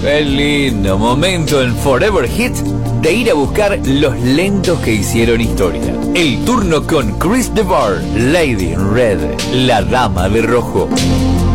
Qué lindo momento en Forever Hit de ir a buscar los lentos que hicieron historia. El turno con Chris DeBar, Lady in Red, la dama de rojo.